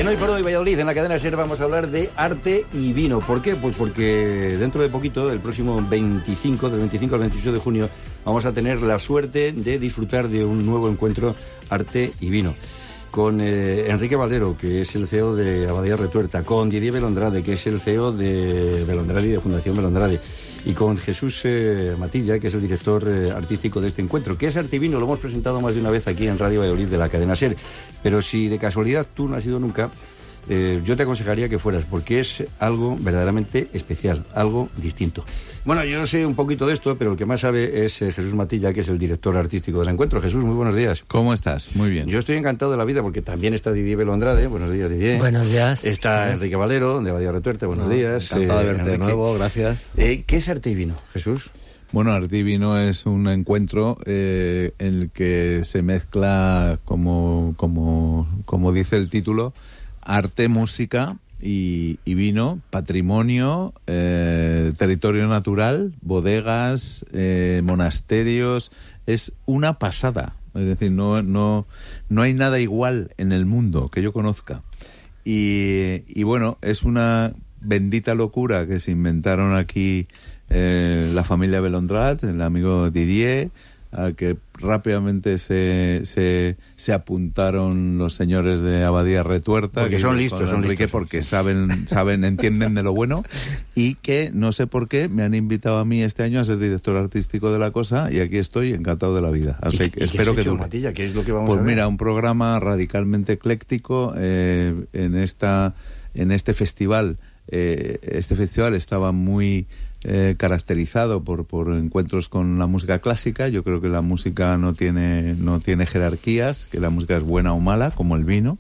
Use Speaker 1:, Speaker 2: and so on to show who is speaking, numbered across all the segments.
Speaker 1: En Hoy por Hoy Valladolid, en la cadena SER, vamos a hablar de arte y vino. ¿Por qué? Pues porque dentro de poquito, el próximo del 25 al 28 de junio, vamos a tener la suerte de disfrutar de un nuevo encuentro arte y vino. Con Enrique Valero, que es el CEO de Abadía Retuerta, con Didier Belondrade, que es el CEO de Belondrade y de Fundación Belondrade, y con Jesús Matilla, que es el director artístico de este encuentro. ¿Qué es arte y vino? Lo hemos presentado más de una vez aquí en Radio Valladolid de la cadena SER, pero si de casualidad tú no has ido nunca, yo te aconsejaría que fueras, porque es algo verdaderamente especial, algo distinto. Bueno, yo sé un poquito de esto, pero el que más sabe es Jesús Matilla, que es el director artístico del encuentro. Jesús, muy buenos días.
Speaker 2: ¿Cómo estás? Muy bien.
Speaker 1: Yo estoy encantado de la vida porque también está Didier Belondrade. Buenos días, Didier.
Speaker 3: Buenos días.
Speaker 1: Está Enrique Valero, de Abadía Retuerta. Buenos días.
Speaker 2: Encantado de verte
Speaker 1: Enrique.
Speaker 2: de nuevo, gracias.
Speaker 1: ¿Qué es arte y vino, Jesús?
Speaker 2: Bueno, Arte y Vino es un encuentro en el que se mezcla, como dice el título, arte, música y vino, patrimonio, territorio natural, bodegas, monasterios. Es una pasada. Es decir, no hay nada igual en el mundo que yo conozca. Y bueno, es una bendita locura que se inventaron aquí la familia Belondrade, el amigo Didier, al que rápidamente se apuntaron los señores de Abadía Retuerta,
Speaker 1: porque
Speaker 2: que
Speaker 1: son listos,
Speaker 2: Enrique, porque saben, entienden de lo bueno, y que no sé por qué me han invitado a mí este año a ser director artístico de la cosa, y aquí estoy encantado de la vida. Así que espero que dure.
Speaker 1: Matilla, ¿qué es lo que vamos
Speaker 2: pues
Speaker 1: a ver?
Speaker 2: Mira, un programa radicalmente ecléctico en este festival. Este festival estaba muy caracterizado por encuentros con la música clásica. Yo creo que la música no tiene jerarquías, que la música es buena o mala, como el vino.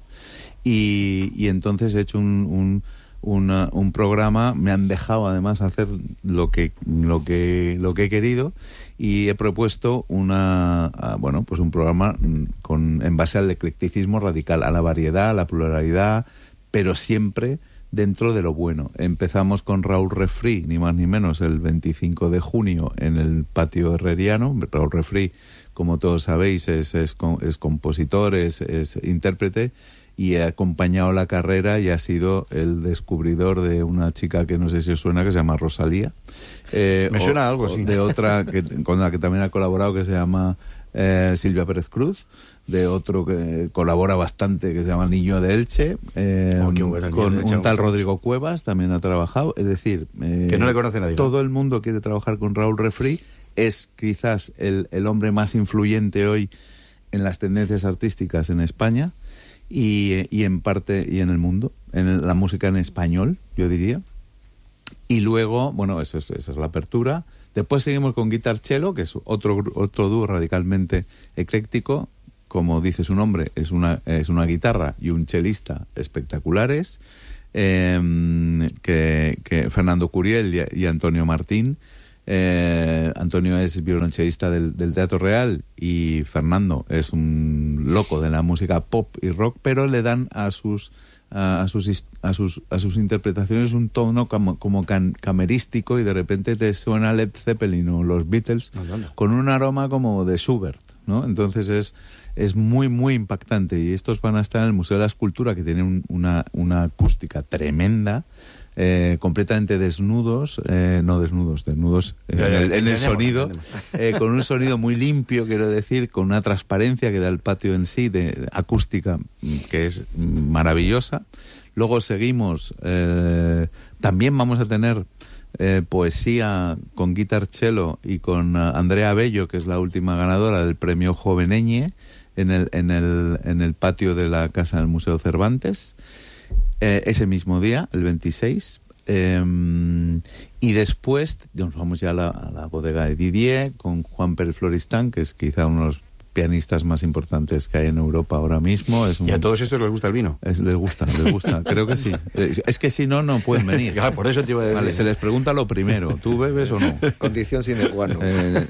Speaker 2: Y entonces he hecho un programa. Me han dejado además hacer lo que he querido, y he propuesto un programa en base al eclecticismo radical, a la variedad, a la pluralidad, pero siempre dentro de lo bueno. Empezamos con Raúl Refri, ni más ni menos, el 25 de junio en el patio herreriano. Raúl Refri, como todos sabéis, es compositor, es intérprete, y ha acompañado la carrera y ha sido el descubridor de una chica que no sé si os suena, que se llama Rosalía.
Speaker 1: Me suena algo, sí.
Speaker 2: De otra con la que también ha colaborado, que se llama Silvia Pérez Cruz, de otro que colabora bastante, que se llama Niño de Elche, con un tal Rodrigo Cuevas también ha trabajado. Es decir,
Speaker 1: que no le conoce nadie.
Speaker 2: Todo el mundo quiere trabajar con Raúl Refri. Es quizás el hombre más influyente hoy en las tendencias artísticas en España y en parte y en el mundo, en la música en español, yo diría. Y luego, bueno, esa es la apertura. Después seguimos con Guitar Cello, que es otro dúo radicalmente ecléctico. Como dice su nombre, es una guitarra y un chelista espectaculares, que Fernando Curiel y Antonio Martín. Antonio es violonchelista del Teatro Real, y Fernando es un loco de la música pop y rock, pero le dan a sus interpretaciones un tono como camerístico, y de repente te suena Led Zeppelin o los Beatles con un aroma como de Schubert, ¿no? Entonces es muy, muy impactante, y estos van a estar en el Museo de la Escultura, que tiene una acústica tremenda, completamente desnudos en el sonido, con un sonido muy limpio, quiero decir, con una transparencia que da el patio en sí, de acústica, que es maravillosa. Luego seguimos, también vamos a tener poesía con Guitar Cello y con Andrea Bello, que es la última ganadora del premio Joveneñe, en el patio de la Casa del Museo Cervantes, ese mismo día, el 26. Y después nos vamos ya a la bodega de Didier, con Juan Pérez Floristán, que es quizá uno de los pianistas más importantes que hay en Europa ahora mismo.
Speaker 1: ¿Y a todos estos les gusta el vino?
Speaker 2: Les gusta, creo que sí. Es que si no pueden venir.
Speaker 1: Ya, por eso te iba a decir.
Speaker 2: Vale, se les pregunta lo primero, ¿tú bebes o no?
Speaker 4: Condición sine qua non.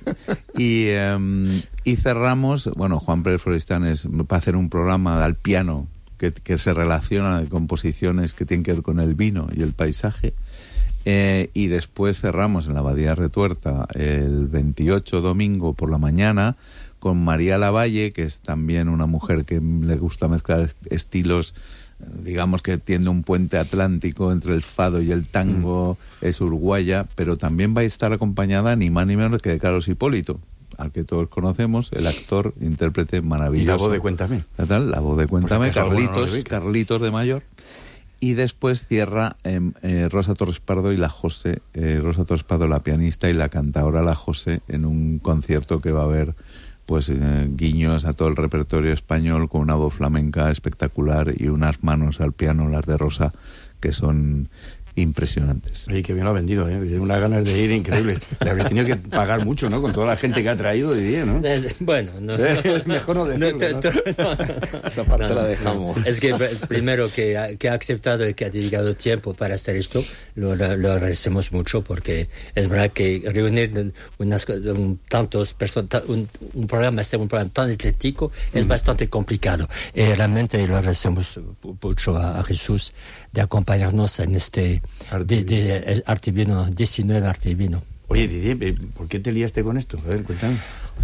Speaker 2: Y cerramos, bueno, Juan Pérez Floristán va a hacer un programa al piano que se relaciona de composiciones que tienen que ver con el vino y el paisaje. Y después cerramos en la Abadía Retuerta el 28, domingo por la mañana, con María Lavalle, que es también una mujer que le gusta mezclar estilos digamos que tiende un puente atlántico entre el fado y el tango, es uruguaya, pero también va a estar acompañada ni más ni menos que de Carlos Hipólito, al que todos conocemos, el actor, intérprete maravilloso.
Speaker 1: Y la voz de Cuéntame.
Speaker 2: La voz de Cuéntame,
Speaker 1: pues
Speaker 2: Carlitos de Mayor. Y después cierra Rosa Torres Pardo y la José, Rosa Torres Pardo, la pianista, y la cantadora la José, en un concierto que va a haber pues guiños a todo el repertorio español, con una voz flamenca espectacular y unas manos al piano, las de Rosa, que son impresionantes.
Speaker 1: Oye, que bien lo ha vendido, ¿eh? Tiene unas ganas de ir increíbles. Le habréis tenido que pagar mucho, ¿no? Con toda la gente que ha traído, diría, ¿no?
Speaker 3: Bueno, no,
Speaker 1: mejor no decirlo, ¿no?
Speaker 3: Esa parte la dejamos. Es que primero que ha aceptado y que ha dedicado tiempo para hacer esto, lo agradecemos mucho, porque es verdad que reunir tantos personas, un programa tan ecléctico es bastante complicado. Y realmente lo agradecemos mucho a Jesús de acompañarnos en este Arte y Vino, 19 Arte y Vino.
Speaker 1: Oye, Didier, ¿por qué te liaste con esto? A ver, cuéntame.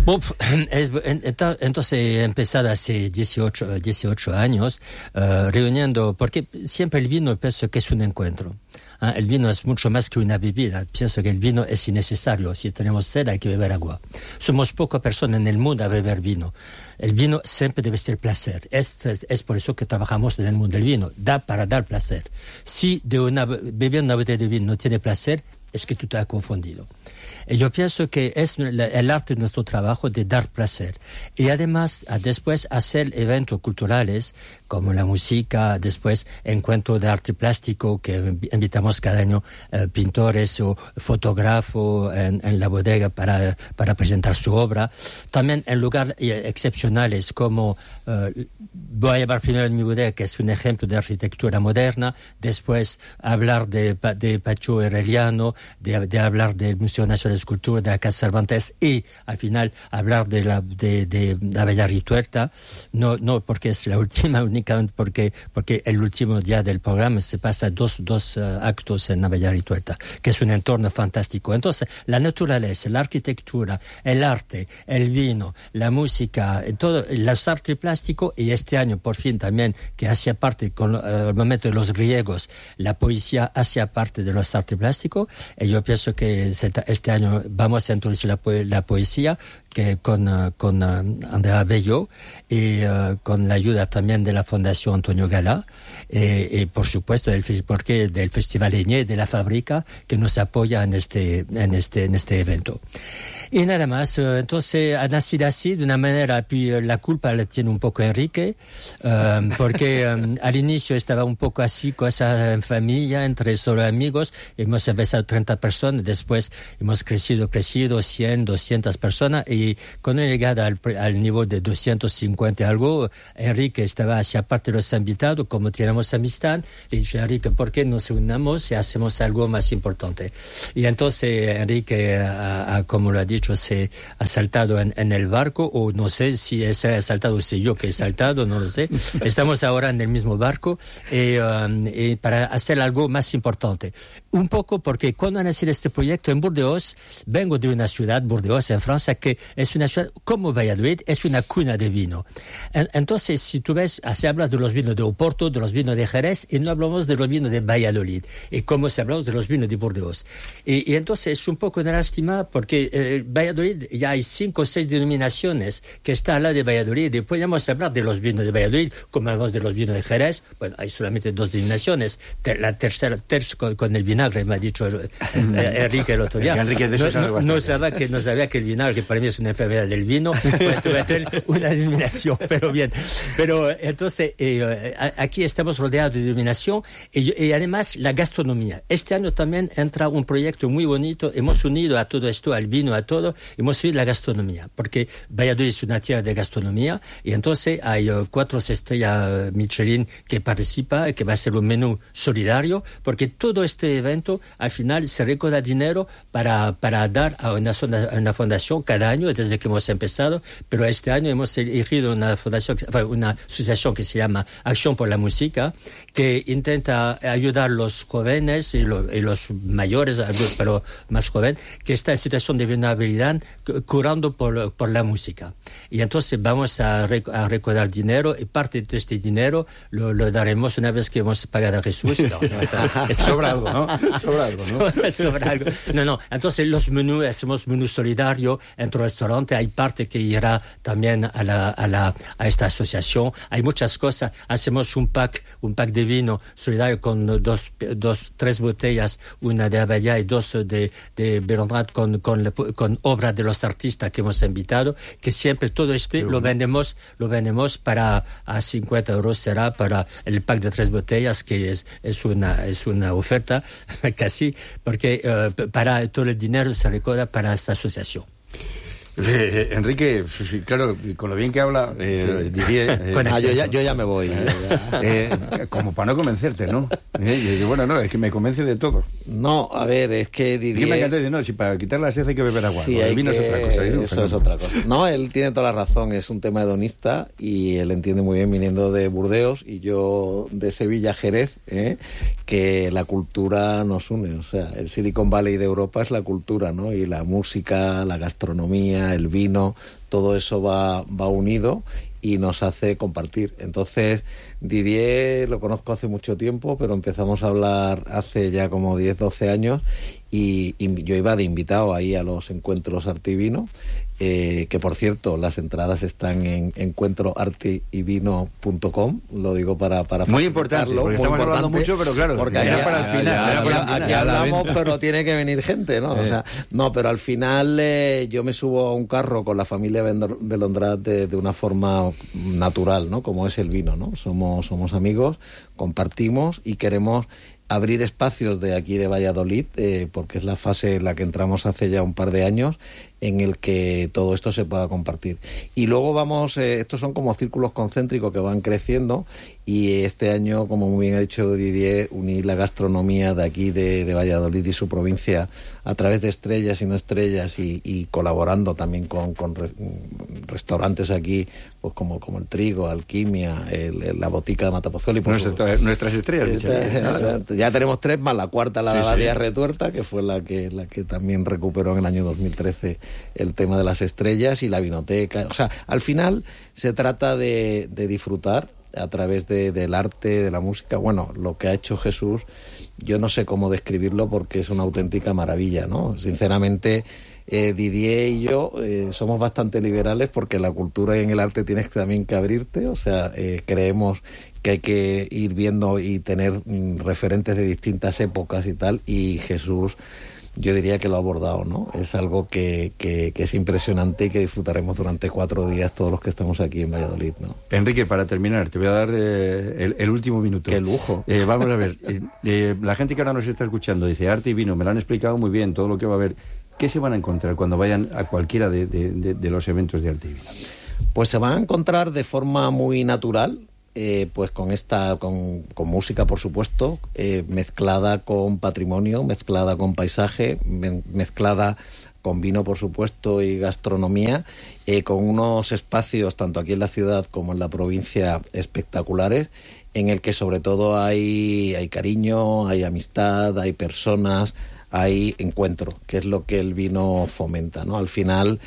Speaker 3: Entonces he empezado hace 18 años reuniendo, porque siempre el vino pienso que es un encuentro. El vino es mucho más que una bebida. Pienso que el vino es innecesario. Si tenemos sed hay que beber agua. Somos pocas personas en el mundo a beber vino. El vino siempre debe ser placer. Es por eso que trabajamos en el mundo del vino. Para dar placer. Si beber una botella de vino no tiene placer, es que tú te has confundido. Y yo pienso que es el arte de nuestro trabajo de dar placer. Y además, después hacer eventos culturales como la música, después encuentro de arte plástico que invitamos cada año pintores o fotógrafos en la bodega para presentar su obra. También en lugares excepcionales como voy a llevar primero en mi bodega, que es un ejemplo de arquitectura moderna, después hablar de Pacho Herreriano, de hablar del Museo Nacional de Escultura, de la Casa Cervantes, y al final hablar de la Bella Rituerta, no porque es la última, únicamente porque el último día del programa se pasa dos actos en la Bella Rituerta, que es un entorno fantástico. Entonces, la naturaleza, la arquitectura, el arte, el vino, la música, todo, los artes plásticos, y este año, por fin, también, que hacía parte, con el momento de los griegos, la poesía hacía parte de los artes plásticos, y yo pienso que este año vamos a introducir la poesía, que con Andrea Bello, y con la ayuda también de la Fundación Antonio Gala, y por supuesto del Festival Eñé de la Fábrica, que nos apoya en este evento. Y nada más, entonces ha nacido así de una manera, pues la culpa la tiene un poco Enrique, porque al inicio estaba un poco así, cosa en familia, entre solo amigos, hemos empezado 30 personas, después hemos crecido 100, 200 personas, y cuando he llegado al nivel de 250 y algo, Enrique estaba hacia parte de los invitados, como tenemos amistad, le dije a Enrique, ¿por qué nos unamos y hacemos algo más importante? Y entonces Enrique, como lo ha dicho, se ha saltado en el barco, o no sé si es saltado o si yo que he saltado, no lo sé. Estamos ahora en el mismo barco, y para hacer algo más importante. Un poco porque cuando ha nacido este proyecto en Burdeos, vengo de una ciudad, Burdeos en Francia, que es una ciudad como Valladolid, es una cuna de vino. Entonces, si tú ves, se habla de los vinos de Oporto, de los vinos de Jerez, y no hablamos de los vinos de Valladolid, y como se hablamos de los vinos de Burdeos. Y entonces es un poco de lástima, porque Valladolid ya hay 5 o 6 denominaciones que están al lado de Valladolid, y podemos hablar de los vinos de Valladolid, como hablamos de los vinos de Jerez. Bueno, hay solamente 2 denominaciones. La tercera con el vinagre, me ha dicho Enrique el otro día. No sabía que el vinagre, que para mí es una enfermedad del vino, pues tuve que tener una denominación, pero bien. Pero entonces, aquí estamos rodeados de denominación, y además la gastronomía. Este año también entra un proyecto muy bonito, hemos unido a todo esto, al vino, a todo, hemos unido la gastronomía, porque Valladolid es una tierra de gastronomía, y entonces hay 4 estrellas Michelin que participa, que va a ser un menú solidario, porque todo este evento al final se recauda dinero para dar a una fundación cada año años desde que hemos empezado, pero este año hemos elegido una asociación que se llama Acción por la Música, que intenta ayudar a los jóvenes y los mayores, pero más jóvenes, que está en situación de vulnerabilidad, curando por la música. Y entonces vamos a recaudar dinero, y parte de este dinero lo daremos una vez que hemos pagado a Jesús.
Speaker 1: Sobra algo, ¿no?
Speaker 3: Sobra algo. No. Entonces los menús, hacemos menú solidario entre restaurantes, hay parte que irá también a esta asociación. Hay muchas cosas. Hacemos un pack de vino solidario con tres botellas, una de Abaya y dos de Berondrat con obras de los artistas que hemos invitado, que siempre todo lo vendemos para a 50 euros será para el pack de 3 botellas, que es una oferta casi, porque para todo el dinero se recauda para esta asociación.
Speaker 1: Enrique, claro, con lo bien que habla,
Speaker 4: yo ya me voy.
Speaker 1: Como para no convencerte, ¿no? Bueno, no, es que me convence de todo.
Speaker 4: No, a ver, es que Didier...
Speaker 1: ¿Qué me encanta decir? No, si para quitar la sed hay que beber agua.
Speaker 4: Sí,
Speaker 1: el vino es otra cosa.
Speaker 4: Eso es otra cosa. No, él tiene toda la razón, es un tema hedonista y él entiende muy bien, viniendo de Burdeos y yo de Sevilla, Jerez, que la cultura nos une. O sea, el Silicon Valley de Europa es la cultura, ¿no? Y la música, la gastronomía, el vino, todo eso va unido y nos hace compartir. Entonces, Didier lo conozco hace mucho tiempo, pero empezamos a hablar hace ya como 10, 12 años y yo iba de invitado ahí a los encuentros Arte y Vino, que por cierto, las entradas están en encuentroarteivino.com, lo digo para
Speaker 1: muy importante, porque estamos hablando mucho, pero claro,
Speaker 4: porque
Speaker 1: aquí
Speaker 4: para el final. Aquí hablamos, pero tiene que venir gente, ¿no? O sea, no, pero al final yo me subo a un carro con la familia Belondrat de una forma natural, ¿no? Como es el vino, ¿no? Somos amigos, compartimos y queremos abrir espacios de aquí de Valladolid, porque es la fase en la que entramos hace ya un par de años, en el que todo esto se pueda compartir. Y luego vamos, estos son como círculos concéntricos que van creciendo, y este año, como muy bien ha dicho Didier, unir la gastronomía de aquí de Valladolid y su provincia a través de estrellas y no estrellas, y colaborando también con restaurantes aquí, pues como el Trigo, Alquimia, la Botica de Matapozuelo.
Speaker 1: Nuestras estrellas.
Speaker 4: Ya tenemos 3 más la cuarta, la Abadía Retuerta, que fue la que también recuperó en el año 2013 el tema de las estrellas, y la vinoteca. O sea, al final se trata de disfrutar a través del arte, de la música. Bueno, lo que ha hecho Jesús, yo no sé cómo describirlo porque es una auténtica maravilla, ¿no? Sinceramente, Didier y yo somos bastante liberales porque la cultura y en el arte tienes también que abrirte. O sea, creemos que hay que ir viendo y tener referentes de distintas épocas y tal, y Jesús, yo diría que lo ha abordado, ¿no? Es algo que es impresionante y que disfrutaremos durante 4 días todos los que estamos aquí en Valladolid, ¿no?
Speaker 1: Enrique, para terminar, te voy a dar el último minuto.
Speaker 4: ¡Qué lujo!
Speaker 1: Vamos a ver, la gente que ahora nos está escuchando dice Arte y Vino, me lo han explicado muy bien, todo lo que va a haber. ¿Qué se van a encontrar cuando vayan a cualquiera de los eventos de Arte y Vino?
Speaker 4: Pues se van a encontrar de forma muy natural, pues con música, por supuesto, mezclada con patrimonio, mezclada con paisaje, mezclada con vino, por supuesto, y gastronomía, con unos espacios, tanto aquí en la ciudad como en la provincia, espectaculares, en el que sobre todo hay cariño, hay amistad, hay personas, hay encuentro, que es lo que el vino fomenta, ¿no? Al final,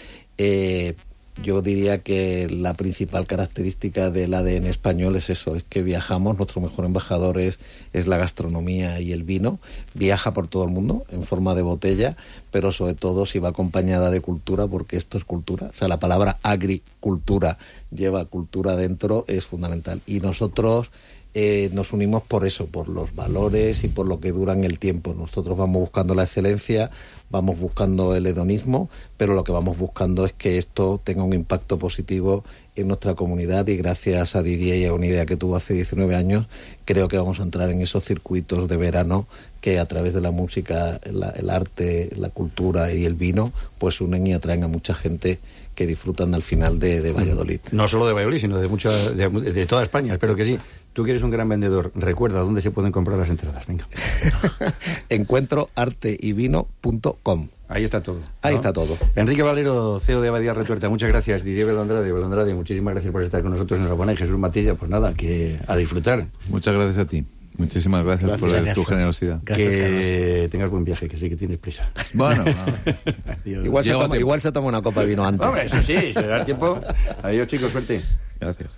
Speaker 4: yo diría que la principal característica del ADN español es eso, es que viajamos, nuestro mejor embajador es la gastronomía y el vino, viaja por todo el mundo en forma de botella, pero sobre todo si va acompañada de cultura, porque esto es cultura, o sea, la palabra agricultura lleva cultura dentro, es fundamental, y nosotros nos unimos por eso, por los valores y por lo que duran el tiempo. Nosotros vamos buscando la excelencia, vamos buscando el hedonismo, pero lo que vamos buscando es que esto tenga un impacto positivo en nuestra comunidad, y gracias a Didier y a una idea que tuvo hace 19 años, creo que vamos a entrar en esos circuitos de verano que a través de la música, el arte, la cultura y el vino, pues unen y atraen a mucha gente que disfrutan al final de Valladolid.
Speaker 1: No solo de Valladolid, sino de toda España, espero que sí. Tú que eres un gran vendedor, recuerda dónde se pueden comprar las entradas. Venga.
Speaker 4: encuentroarteyvino.com.
Speaker 1: Ahí está todo.
Speaker 4: Ahí está todo.
Speaker 1: Enrique Valero, CEO de Abadía Retuerta, muchas gracias. Didier Belandrade, muchísimas gracias por estar con nosotros en Enhorabuena. Y Jesús Matilla, pues nada, que a disfrutar.
Speaker 2: Muchas gracias a ti. Muchísimas gracias por tu generosidad.
Speaker 3: Gracias,
Speaker 1: que tengas buen viaje, que sí que tienes prisa.
Speaker 2: Bueno,
Speaker 4: igual se toma una copa de vino antes.
Speaker 1: Hombre, eso sí, se da tiempo. Adiós, chicos, suerte.
Speaker 2: gracias.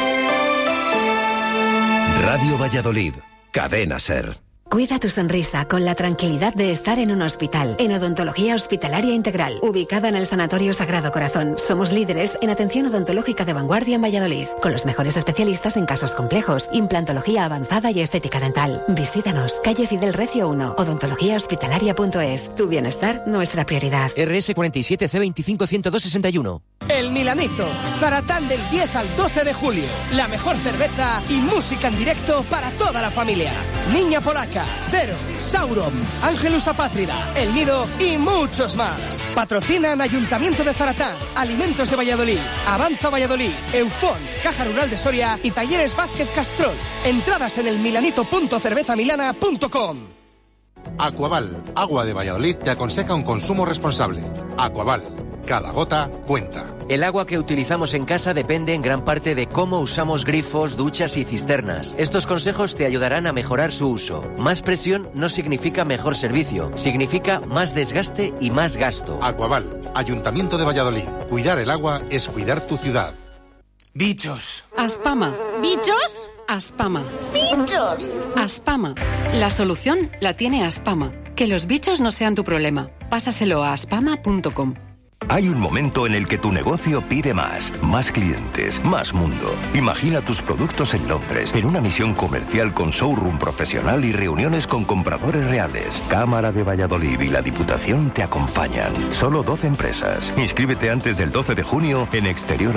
Speaker 5: Radio Valladolid, Cadena SER.
Speaker 6: Cuida tu sonrisa con la tranquilidad de estar en un hospital. En Odontología Hospitalaria Integral, ubicada en el Sanatorio Sagrado Corazón. Somos líderes en atención odontológica de vanguardia en Valladolid, con los mejores especialistas en casos complejos, implantología avanzada y estética dental. Visítanos, calle Fidel Recio 1, odontologíahospitalaria.es. Tu bienestar, nuestra prioridad.
Speaker 7: RS 47 C25 10261.
Speaker 8: El Milanito, Zaratán del 10 al 12 de julio. La mejor cerveza y música en directo para toda la familia. Niña Polaca, Cero, Sauron, Ángelus Apátrida, El Nido y muchos más. Patrocinan Ayuntamiento de Zaratán, Alimentos de Valladolid, Avanza Valladolid, Eufón, Caja Rural de Soria y Talleres Vázquez Castrol. Entradas en el milanito.cervezamilana.com.
Speaker 9: Aquaval, Agua de Valladolid, te aconseja un consumo responsable. Aquaval, cada gota cuenta.
Speaker 7: El agua que utilizamos en casa depende en gran parte de cómo usamos grifos, duchas y cisternas. Estos consejos te ayudarán a mejorar su uso. Más presión no significa mejor servicio, significa más desgaste y más gasto.
Speaker 9: Aquaval, Ayuntamiento de Valladolid. Cuidar el agua es cuidar tu ciudad.
Speaker 8: Bichos.
Speaker 10: Aspama.
Speaker 11: ¿Bichos?
Speaker 10: Aspama.
Speaker 11: ¡Bichos!
Speaker 10: Aspama. La solución la tiene Aspama. Que los bichos no sean tu problema. Pásaselo a aspama.com.
Speaker 5: Hay un momento en el que tu negocio pide más clientes, más mundo. Imagina tus productos en Londres, en una misión comercial con showroom profesional y reuniones con compradores reales. Cámara de Valladolid y la Diputación te acompañan. Solo 12 empresas. Inscríbete antes del 12 de junio en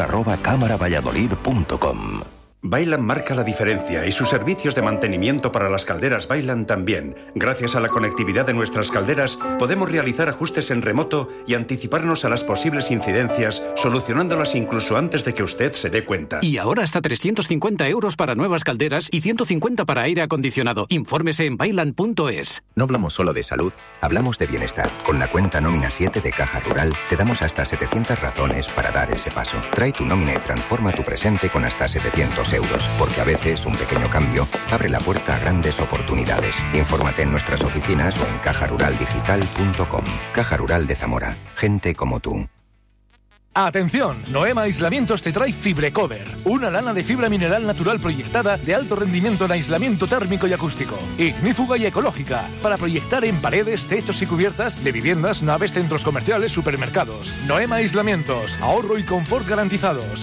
Speaker 5: exterior@camaravalladolid.com.
Speaker 12: Vaillant marca la diferencia y sus servicios de mantenimiento para las calderas Vaillant también. Gracias a la conectividad de nuestras calderas, podemos realizar ajustes en remoto y anticiparnos a las posibles incidencias, solucionándolas incluso antes de que usted se dé cuenta.
Speaker 13: Y ahora hasta 350 euros para nuevas calderas y 150 para aire acondicionado. Infórmese en vaillant.es.
Speaker 14: No hablamos solo de salud, hablamos de bienestar. Con la cuenta Nómina 7 de Caja Rural, te damos hasta 700 razones para dar ese paso. Trae tu nómina y transforma tu presente con hasta 700 euros, porque a veces un pequeño cambio abre la puerta a grandes oportunidades. Infórmate en nuestras oficinas o en cajaruraldigital.com. Caja Rural de Zamora. Gente como tú.
Speaker 15: Atención, Noema Aislamientos te trae Fibrecover, una lana de fibra mineral natural proyectada de alto rendimiento en aislamiento térmico y acústico, ignífuga y ecológica, para proyectar en paredes, techos y cubiertas de viviendas, naves, centros comerciales, supermercados. Noema Aislamientos, ahorro y confort garantizados.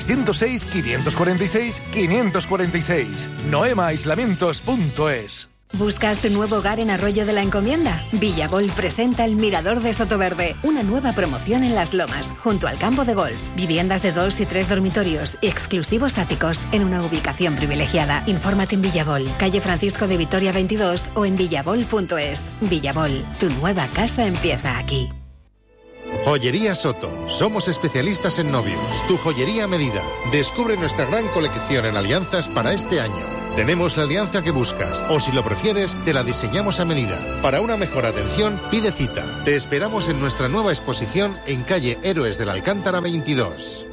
Speaker 15: 606-546-546. noemaaislamientos.es.
Speaker 6: ¿Buscas tu nuevo hogar en Arroyo de la Encomienda? Villabol presenta El Mirador de Sotoverde, una nueva promoción en Las Lomas, junto al campo de golf. Viviendas de 2 y 3 dormitorios y exclusivos áticos en una ubicación privilegiada. Infórmate en Villabol, calle Francisco de Vitoria 22 o en villabol.es. Villabol, tu nueva casa empieza aquí.
Speaker 9: Joyería Soto. Somos especialistas en novios. Tu joyería a medida. Descubre nuestra gran colección en alianzas para este año. Tenemos la alianza que buscas, o si lo prefieres, te la diseñamos a medida. Para una mejor atención, pide cita. Te esperamos en nuestra nueva exposición en calle Héroes de la Alcántara 22.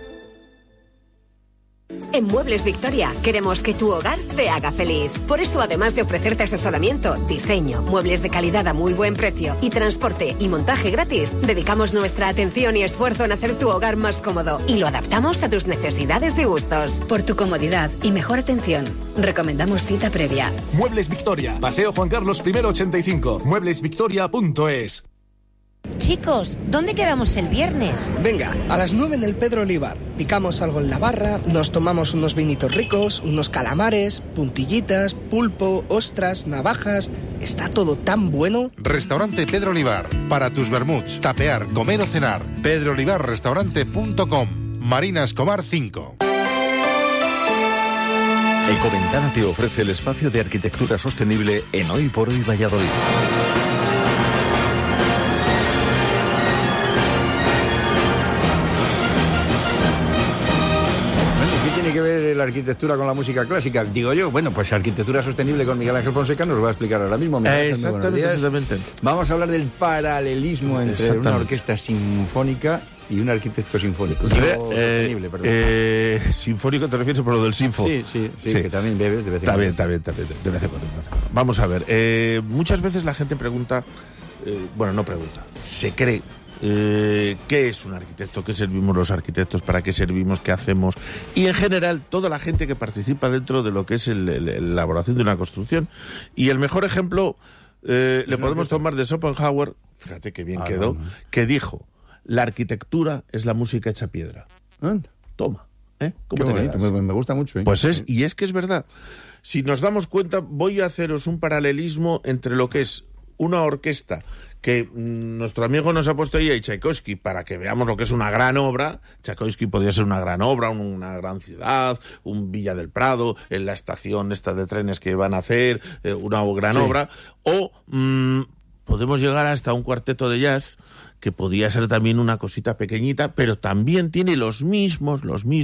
Speaker 16: En Muebles Victoria queremos que tu hogar te haga feliz. Por eso, además de ofrecerte asesoramiento, diseño, muebles de calidad a muy buen precio y transporte y montaje gratis, dedicamos nuestra atención y esfuerzo en hacer tu hogar más cómodo y lo adaptamos a tus necesidades y gustos.
Speaker 6: Por tu comodidad y mejor atención, recomendamos cita previa.
Speaker 15: Muebles Victoria, Paseo Juan Carlos I 85, mueblesvictoria.es.
Speaker 11: Chicos, ¿dónde quedamos el viernes?
Speaker 8: Venga, a las 9 en el Pedro Olivar. Picamos algo en la barra, nos tomamos unos vinitos ricos, unos calamares, puntillitas, pulpo, ostras, navajas. Está todo tan bueno.
Speaker 9: Restaurante Pedro Olivar. Para tus vermuts, tapear, comer o cenar. pedroolivarrestaurante.com. Marina Escobar 5.
Speaker 17: Ecoventana te ofrece el espacio de arquitectura sostenible en Hoy por Hoy Valladolid.
Speaker 1: tiene que ver la arquitectura con la música clásica? Digo yo, bueno, pues arquitectura sostenible con Miguel Ángel Fonseca nos lo va a explicar ahora mismo.
Speaker 2: Exactamente.
Speaker 1: Vamos a hablar del paralelismo entre una orquesta sinfónica y un arquitecto sinfónico. Sostenible, perdón.
Speaker 18: Sinfónico te refieres por lo del sinfo.
Speaker 1: Sí, que también bebes de vez en cuando.
Speaker 18: Está bien, de vez en cuando. Vamos a ver, muchas veces la gente pregunta, no pregunta, se cree, ¿qué es un arquitecto? ¿Qué servimos los arquitectos? ¿Para qué servimos? ¿Qué hacemos? Y en general, toda la gente que participa dentro de lo que es la elaboración de una construcción. Y el mejor ejemplo le podemos tomar de Schopenhauer, fíjate qué bien quedó, que dijo: la arquitectura es la música hecha piedra. Toma, ¿cómo te quedas?
Speaker 1: Me gusta mucho.
Speaker 18: Pues es que es verdad. Si nos damos cuenta, voy a haceros un paralelismo entre lo que es una orquesta que nuestro amigo nos ha puesto ahí a Tchaikovsky para que veamos lo que es una gran obra. Tchaikovsky podría ser una gran obra, una gran ciudad, un Villa del Prado, en la estación esta de trenes que van a hacer, una gran obra, o podemos llegar hasta un cuarteto de jazz que podría ser también una cosita pequeñita, pero también tiene los mismos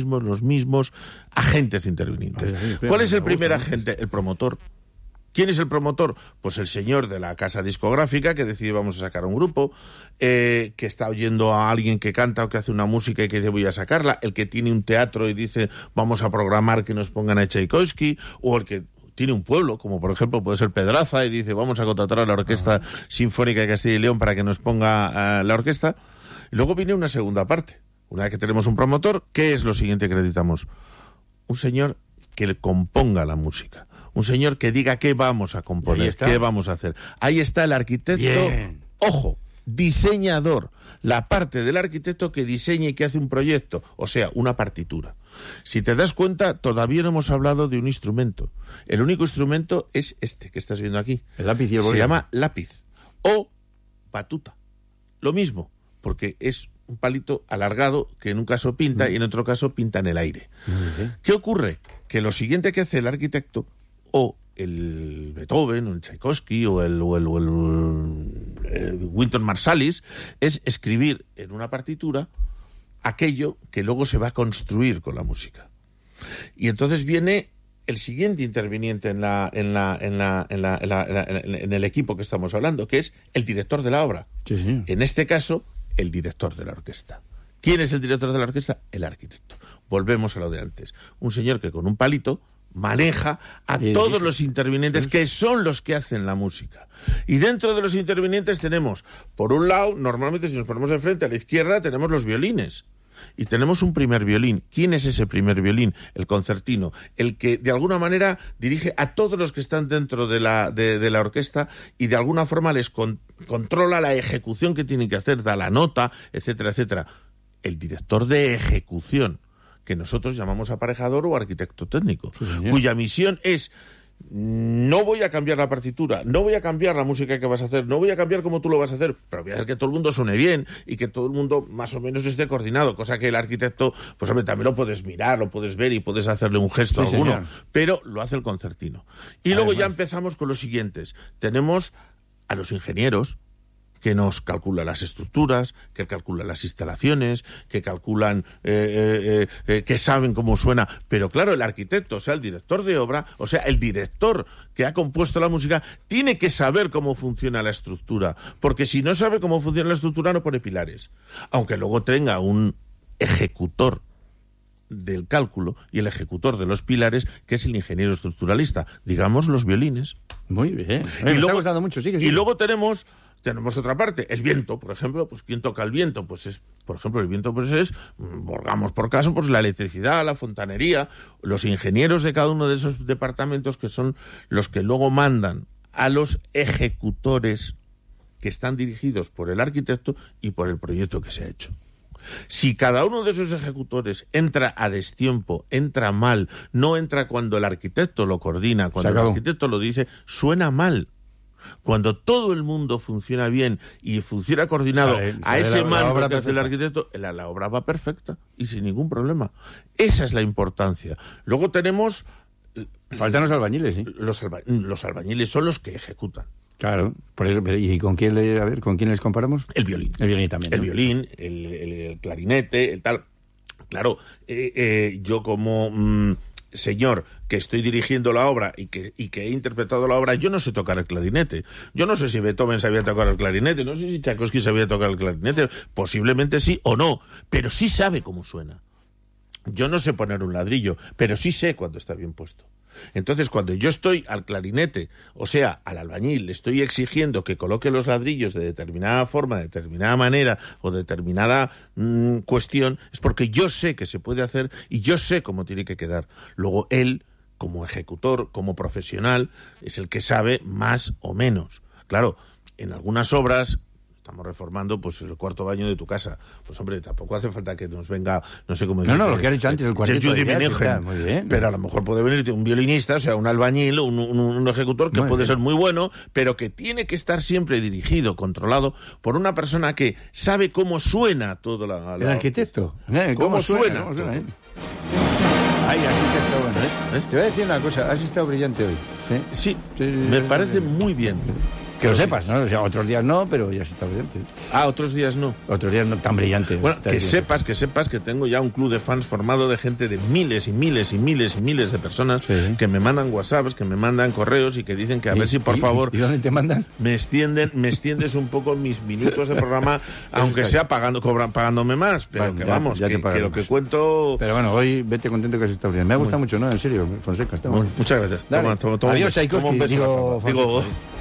Speaker 18: agentes intervinientes. ¿Cuál es el primer agente? El promotor. ¿Quién es el promotor? Pues el señor de la casa discográfica que decide vamos a sacar un grupo, que está oyendo a alguien que canta o que hace una música y que dice voy a sacarla, el que tiene un teatro y dice vamos a programar que nos pongan a Tchaikovsky, o el que tiene un pueblo, como por ejemplo puede ser Pedraza, y dice vamos a contratar a la Orquesta Sinfónica de Castilla y León para que nos ponga la orquesta. Y luego viene una segunda parte. Una vez que tenemos un promotor, ¿qué es lo siguiente que necesitamos? Un señor que le componga la música. Un señor que diga qué vamos a componer, qué vamos a hacer. Ahí está el arquitecto. Bien. Ojo, diseñador. La parte del arquitecto que diseña y que hace un proyecto, o sea, una partitura. Si te das cuenta, todavía no hemos hablado de un instrumento. El único instrumento es este que estás viendo aquí.
Speaker 1: El lápiz y el bolígrafo.
Speaker 18: Se llama lápiz o batuta. Lo mismo, porque es un palito alargado que en un caso pinta y en otro caso pinta en el aire. ¿Qué ocurre? Que lo siguiente que hace el arquitecto, o el Beethoven, o el Tchaikovsky, o el Wynton Marsalis, es escribir en una partitura aquello que luego se va a construir con la música. Y entonces viene el siguiente interviniente en el equipo que estamos hablando, que es el director de la obra.
Speaker 1: Sí.
Speaker 18: En este caso, el director de la orquesta. ¿Quién es el director de la orquesta? El arquitecto. Volvemos a lo de antes. Un señor que con un palito maneja a todos los intervinientes que son los que hacen la música. Y dentro de los intervinientes tenemos, por un lado, normalmente si nos ponemos de frente a la izquierda, tenemos los violines. Y tenemos un primer violín. ¿Quién es ese primer violín? El concertino. El que, de alguna manera, dirige a todos los que están dentro de la orquesta y, de alguna forma, les controla la ejecución que tienen que hacer, da la nota, etcétera, etcétera. El director de ejecución, que nosotros llamamos aparejador o arquitecto técnico, cuya misión es: no voy a cambiar la partitura, no voy a cambiar la música que vas a hacer, no voy a cambiar cómo tú lo vas a hacer, pero voy a hacer que todo el mundo suene bien y que todo el mundo más o menos esté coordinado, cosa que el arquitecto, pues hombre, también lo puedes mirar, lo puedes ver y puedes hacerle un gesto a alguno, señor, pero lo hace el concertino. Y luego ya empezamos con los siguientes. Tenemos a los ingenieros, que nos calculan las estructuras, que calculan las instalaciones, que calculan, que saben cómo suena. Pero claro, el arquitecto, o sea, el director de obra, o sea, el director que ha compuesto la música, tiene que saber cómo funciona la estructura. Porque si no sabe cómo funciona la estructura, no pone pilares. Aunque luego tenga un ejecutor del cálculo y el ejecutor de los pilares, que es el ingeniero estructuralista. Digamos, los violines.
Speaker 1: Muy bien.
Speaker 18: Y luego, está gustando mucho, sigue. Y luego tenemos otra parte, el viento, por ejemplo. Pues ¿quién toca el viento? Pues es, por ejemplo, el viento pues es, pongamos por caso, pues la electricidad, la fontanería, los ingenieros de cada uno de esos departamentos, que son los que luego mandan a los ejecutores que están dirigidos por el arquitecto y por el proyecto que se ha hecho. Si cada uno de esos ejecutores entra a destiempo, entra mal, no entra cuando el arquitecto lo coordina, cuando el arquitecto lo dice, suena mal. Cuando todo el mundo funciona bien y funciona coordinado a ese mando que hace el arquitecto, la obra va perfecta y sin ningún problema. Esa es la importancia. Luego tenemos...
Speaker 1: Faltan los albañiles, ¿sí?
Speaker 18: Los albañiles son los que ejecutan.
Speaker 1: Claro, por eso. ¿Y con quién les comparamos?
Speaker 18: El violín.
Speaker 1: El violín también, ¿no?
Speaker 18: El violín, el clarinete, el tal... Claro, yo como señor que estoy dirigiendo la obra y que he interpretado la obra, yo no sé tocar el clarinete. Yo no sé si Beethoven sabía tocar el clarinete, no sé si Tchaikovsky sabía tocar el clarinete, posiblemente sí o no, pero sí sabe cómo suena. Yo no sé poner un ladrillo, pero sí sé cuando está bien puesto. Entonces, cuando yo estoy al clarinete, o sea, al albañil, le estoy exigiendo que coloque los ladrillos de determinada forma, de determinada manera o determinada cuestión, es porque yo sé que se puede hacer y yo sé cómo tiene que quedar. Luego él, como ejecutor, como profesional, es el que sabe más o menos. Claro, en algunas obras... Estamos reformando pues el cuarto baño de tu casa. Pues hombre, tampoco hace falta que nos venga, no sé cómo decir.
Speaker 1: No, lo que has dicho antes, el cuarteto de jazz, está muy bien.
Speaker 18: Pero a lo mejor puede venir un violinista, o sea, un albañil, un ejecutor que puede ser muy bueno, pero que tiene que estar siempre dirigido, controlado por una persona que sabe cómo suena todo
Speaker 1: el arquitecto.
Speaker 18: ¿Cómo suena?
Speaker 1: Ay, arquitecto, bueno. Te voy a decir una cosa, has estado brillante hoy.
Speaker 18: Sí, me parece muy bien.
Speaker 1: Que lo sepas, ¿no? O sea, otros días no, pero ya se está brillante.
Speaker 18: Otros días no.
Speaker 1: Otros días no tan brillante.
Speaker 18: Bueno, que sepas que tengo ya un club de fans formado de gente de miles y miles y miles y miles de personas que me mandan WhatsApps, que me mandan correos y que dicen que a ver si por favor...
Speaker 1: ¿Y dónde te mandan?
Speaker 18: Me extiendes un poco mis minutos de programa, aunque sea pagándome más, pero bueno, que ya, vamos, ya que lo que cuento...
Speaker 1: Pero bueno, hoy vete contento que se está brillando. Me ha gustado mucho, ¿no? En serio, Fonseca.
Speaker 18: Muchas gracias.
Speaker 1: Toma, adiós, Tchaikovsky.
Speaker 18: Digo...